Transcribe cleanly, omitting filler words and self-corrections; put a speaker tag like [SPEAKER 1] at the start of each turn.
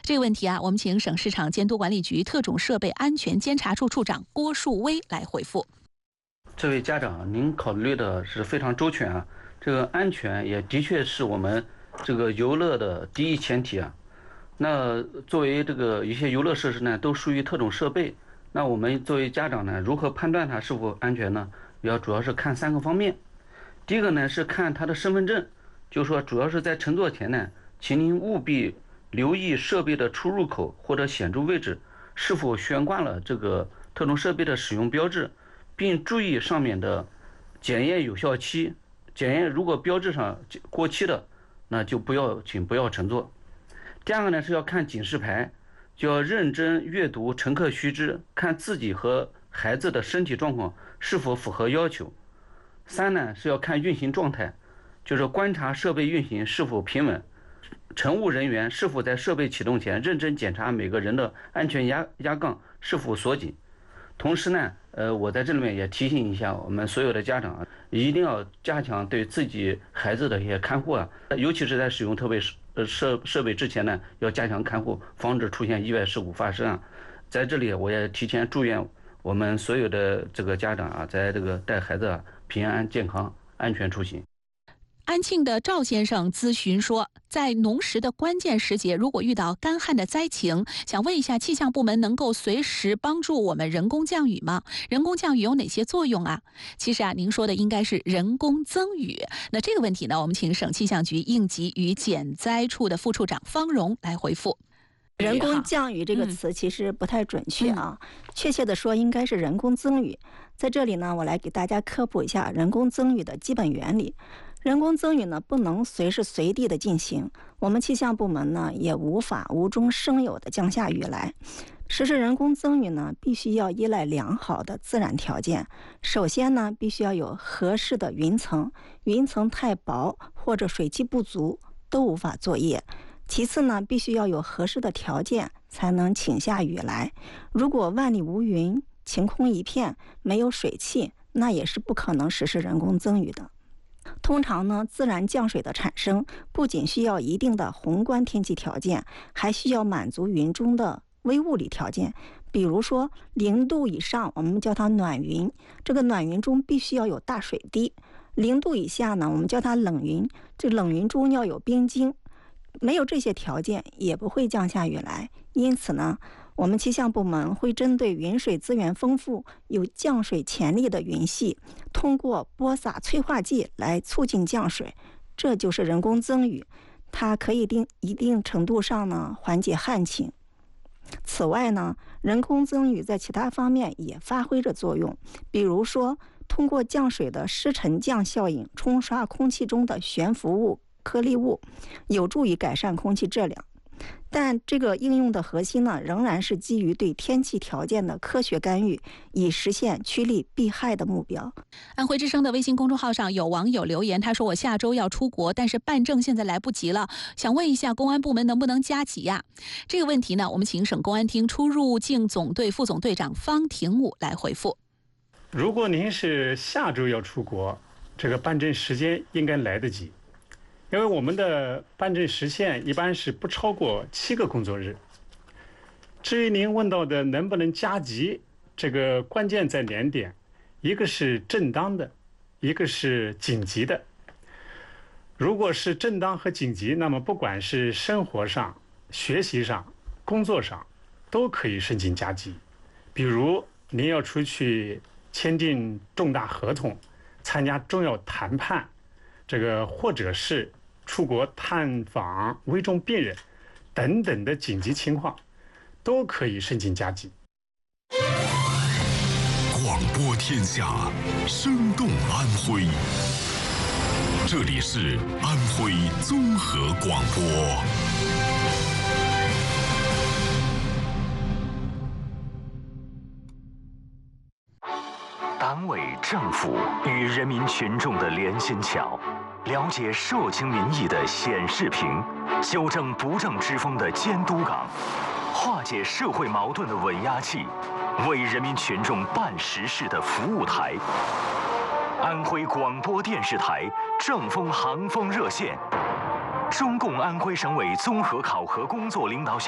[SPEAKER 1] 这个问题啊，我们请省市场监督管理局特种设备安全监察处处长郭树威来回复。
[SPEAKER 2] 这位家长，您考虑的是非常周全啊。这个安全也的确是我们这个游乐的第一前提啊。那作为这个一些游乐设施呢，都属于特种设备。那我们作为家长呢，如何判断它是否安全呢？主要是看3个方面。第一个呢是看他的身份证，就是说主要是在乘坐前呢，请您务必留意设备的出入口或者显著位置是否悬挂了这个特种设备的使用标志，并注意上面的检验有效期。检验如果标志上过期的，那就请不要乘坐。第二个呢是要看警示牌，就要认真阅读乘客须知，看自己和孩子的身体状况是否符合要求。3呢是要看运行状态，就是观察设备运行是否平稳，乘务人员是否在设备启动前认真检查每个人的安全压杠是否锁紧。同时呢，我在这里面也提醒一下我们所有的家长啊，一定要加强对自己孩子的一些看护啊，尤其是在使用特别设备之前呢，要加强看护，防止出现意外事故发生啊。在这里我也提前祝愿我们所有的这个家长啊，在这个带孩子啊平安健康安全出行。
[SPEAKER 1] 安庆的赵先生咨询说，在农时的关键时节，如果遇到干旱的灾情，想问一下气象部门能够随时帮助我们人工降雨吗？人工降雨有哪些作用啊？其实啊，您说的应该是人工增雨。那这个问题呢，我们请省气象局应急与减灾处的副处长方荣来回复。
[SPEAKER 3] 人工降雨这个词其实不太准确啊，确切的说应该是人工增雨。在这里呢，我来给大家科普一下人工增雨的基本原理。人工增雨呢，不能随时随地的进行，我们气象部门呢也无法无中生有的降下雨来。实施人工增雨呢，必须要依赖良好的自然条件。首先呢，必须要有合适的云层，云层太薄或者水汽不足都无法作业。其次呢，必须要有合适的条件才能请下雨来。如果万里无云，晴空一片，没有水汽，那也是不可能实施人工增雨的。通常呢，自然降水的产生不仅需要一定的宏观天气条件，还需要满足云中的微物理条件。比如说0度以上，我们叫它暖云，这个暖云中必须要有大水滴；0度以下呢，我们叫它冷云，这冷云中要有冰晶。没有这些条件，也不会降下雨来。因此呢，我们气象部门会针对云水资源丰富、有降水潜力的云系，通过播撒催化剂来促进降水，这就是人工增雨。它可以一定程度上呢缓解旱情。此外呢，人工增雨在其他方面也发挥着作用，比如说通过降水的湿沉降效应冲刷空气中的悬浮物、颗粒物，有助于改善空气质量。但这个应用的核心呢，仍然是基于对天气条件的科学干预，以实现趋利避害的目标。
[SPEAKER 1] 安徽之声的微信公众号上有网友留言，他说我下周要出国，但是办证现在来不及了，想问一下公安部门能不能加急呀？这个问题呢，我们请省公安厅出入境总队副总队长方廷武来回复。
[SPEAKER 4] 如果您是下周要出国，这个办证时间应该来得及。因为我们的办证时限一般是不超过7个工作日。至于您问到的能不能加急，这个关键在2点，一个是正当的，一个是紧急的。如果是正当和紧急，那么不管是生活上、学习上、工作上，都可以申请加急。比如您要出去签订重大合同、参加重要谈判，或者是出国探访危重病人等等的紧急情况，都可以申请加急。
[SPEAKER 5] 广播天下，生动安徽。这里是安徽综合广播。
[SPEAKER 6] 党委政府与人民群众的连心桥，了解社情民意的显示屏，纠正不正之风的监督岗，化解社会矛盾的稳压器，为人民群众办实事的服务台。安徽广播电视台正风航风热线，中共安徽省委综合考核工作领导小